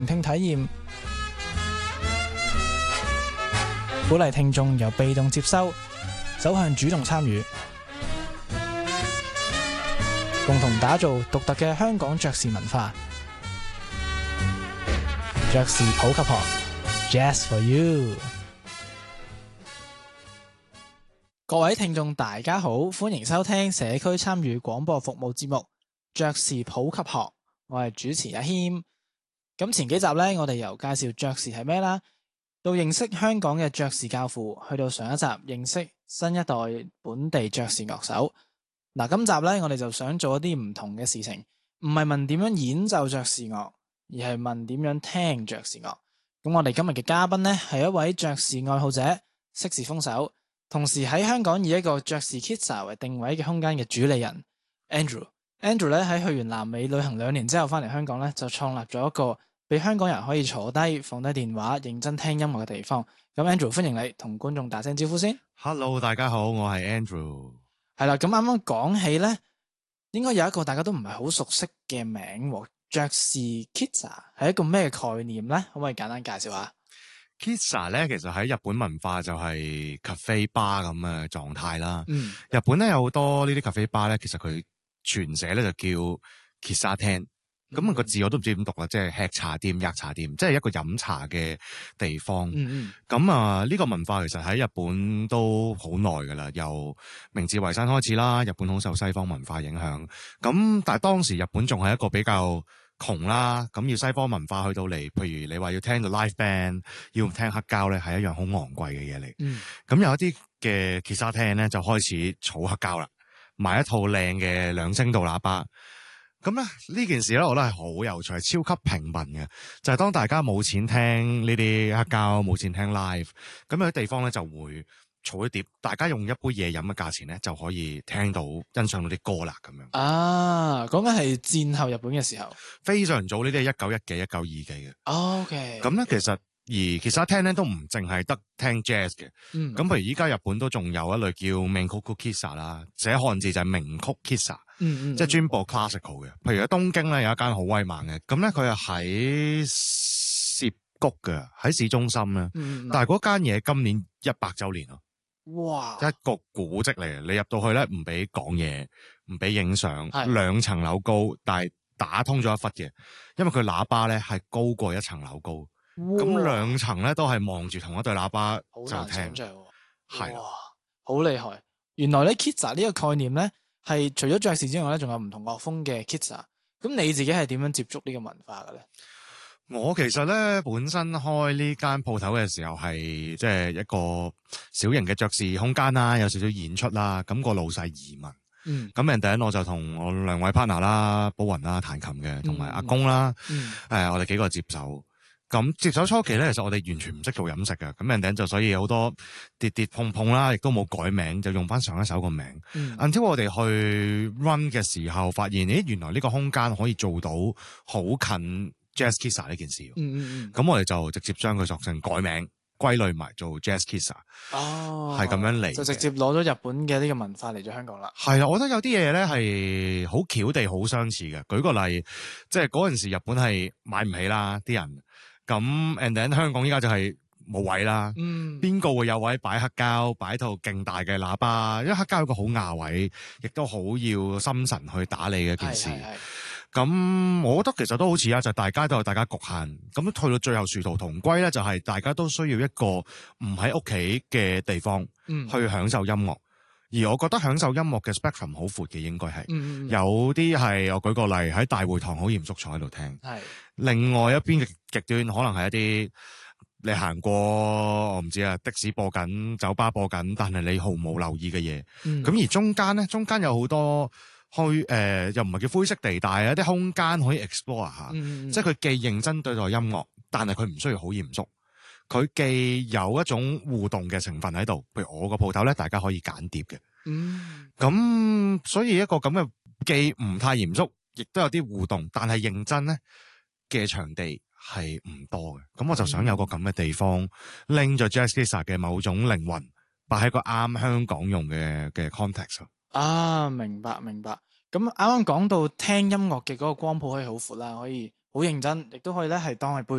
聽體驗，鼓勵聽眾由被動接收走向主動參與，共同打造獨特嘅香港爵士文化。爵士普及學 Jazz for You。 各位聽眾大家好，歡迎收聽社區參與廣播服務節目爵士普及學，我係主持阿謙。咁前幾集呢，我哋由介紹爵士係咩啦，到認識香港嘅爵士教父，去到上一集認識新一代本地爵士樂手。嗱，今集呢，我哋就想做一啲唔同嘅事情，唔係問點樣演奏爵士樂，而係問點樣聽爵士樂。咁我哋今日嘅嘉賓呢，係一位爵士愛好者，色士風手，同時喺香港以一個爵士 Kitsa 為定位嘅空間嘅主理人 Andrew 咧，喺去完南美旅行2年之後翻嚟香港咧，就創立咗一個俾香港人可以坐低放低電話認真聽音樂嘅地方。咁 Andrew， 歡迎你同觀眾打聲招呼先。 Hello， 大家好，我係 Andrew。 係啦，咁啱啱講起咧，應該有一個大家都唔係好熟悉嘅名喎，爵士 Kitsa 係一個咩概念咧？可唔可以簡單介紹下？ Kitsa 咧，其實喺日本文化就係 cafe bar 咁嘅狀態啦。日本咧有好多呢啲 cafe bar 咧，其實佢全寫咧就叫 Kitsa 廳。咁個字我都唔知點讀啦，即係吃茶店、吔茶店，即係一個飲茶嘅地方。咁呢個文化其實喺日本都好耐噶啦，由明治維新開始啦，日本好受西方文化影響。咁但係當時日本仲係一個比較窮啦，咁要西方文化去到嚟，譬如你話要聽到 live band， 要聽黑膠咧，係一樣好昂貴嘅嘢嚟。咁有一啲嘅 Kitsa 廳咧，就開始儲黑膠啦，買一套靚嘅2聲道喇叭。咁咧呢件事咧，我覺得係好有趣，係超級平民嘅。就係當大家冇錢聽呢啲黑膠，冇錢聽 live， 咁有啲地方咧就會儲一碟，大家用一杯嘢飲嘅價錢咧，就可以聽到欣賞到啲歌啦咁樣。 講緊係戰後日本嘅時候， 非常早，呢啲係1910幾、1920幾嘅。 OK。 咁咧其實Kitsa廳咧都唔淨係得聽 jazz 嘅。咁譬如依家日本都仲有一類叫 Menkoku Kitsa 啦，寫漢字就係名曲 Kitsa。即係專播 classical 嘅。譬如喺東京咧有一間好威猛嘅，咁咧佢係喺涉谷嘅，喺市中心咧。但係嗰間嘢今年100週年咯。哇！一個古蹟嚟嘅，你入到去咧唔俾講嘢，唔俾影相，2層樓高，但係打通咗一忽嘅，因為佢喇叭咧係高過1層樓高，咁2層咧都係望住同一對喇叭就聽。係哇， 好厲害！原來咧 Kitsa 呢個概念咧，係除咗爵士之外咧，仲有唔同樂風嘅 Kitsa。咁你自己係點樣接觸呢個文化嘅咧？ 我其實咧本身開呢間鋪頭嘅時候係即係一個小型嘅爵士空間啦，有少少演出啦。咁個老細移民，咁人第一我就同我2位 partner 啦，寶雲啦彈琴嘅，同埋阿公啦，我哋幾個接手。咁接手初期咧，其實我哋完全唔識做飲食嘅，咁人哋就所以好多跌跌碰碰啦，亦都冇改名，就用翻上一手個名。until 我哋去 run 嘅時候，發現原來呢個空間可以做到好近 Jazz Kitsa 呢件事。咁我哋就直接將佢索性改名，歸類埋做 Jazz Kitsa。係咁樣嚟， 就直接攞咗日本嘅呢個文化嚟咗香港啦。 係啦，我覺得有啲嘢咧係好巧地好相似嘅。舉個例，即係嗰陣時日本係買唔起啦，啲人。咁 and then 香港依家就係冇位啦。邊個會有位擺黑膠，擺套勁大嘅喇叭？因為黑膠有個好亞位，亦都好要心神去打理嘅一件事。咁我覺得其實都好似啊，就係大家都有大家局限。咁去到最後殊途同歸咧，就係大家都需要一個唔喺屋企嘅地方去享受音樂。而我覺得享受音樂嘅 spectrum 好闊嘅，應該係有啲係我舉個例喺大會堂好嚴肅坐喺度聽，另外一邊嘅極端可能係一啲你行過我唔知啊，的士播緊、酒吧播緊，但係你毫無留意嘅嘢。咁而中間有好多又唔係叫灰色地帶，有啲空間可以 explore 下，即係佢既認真對待音樂，但係佢唔需要好嚴肅。佢既有一種互動嘅成分喺度，譬如我個鋪頭咧，大家可以揀碟嘅。咁所以一個咁嘅既唔太嚴肅，亦都有啲互動，但係認真咧嘅場地係唔多嘅。咁我就想有個咁嘅地方，拎咗 Jazz Kitsa 嘅某種靈魂，擺喺個啱香港用嘅 context。 明白。咁啱啱講到聽音樂嘅嗰個光譜可以好闊啦，可以好認真，亦都可以咧係當係背